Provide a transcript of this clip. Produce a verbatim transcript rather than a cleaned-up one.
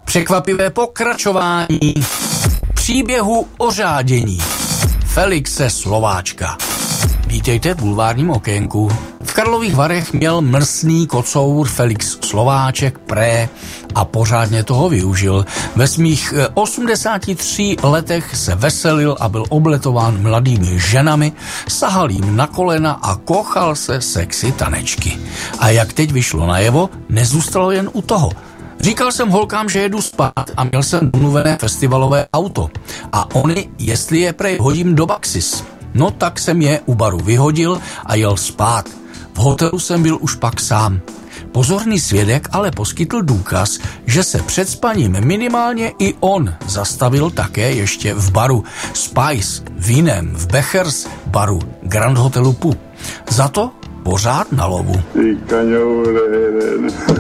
Překvapivé pokračování příběhu o řádění Felixe Slováčka. Vítejte v bulvárním okénku. V Karlových Varech měl mrsný kocour Felix Slováček pré a pořádně toho využil. Ve svých osmdesáti třech letech se veselil a byl obletován mladými ženami, sahal jim na kolena a kochal se sexy tanečky. A jak teď vyšlo najevo, nezůstalo jen u toho. Říkal jsem holkám, že jedu spát a měl jsem domluvené festivalové auto. A oni, jestli je prej hodím do Baxis. No tak jsem je u baru vyhodil a jel spát. V hotelu jsem byl už pak sám. Pozorný svědek ale poskytl důkaz, že se před spaním minimálně i on zastavil také ještě v baru Spice v jiném, v Bechers baru Grand Hotelu Pu. Za to pořád na lovu.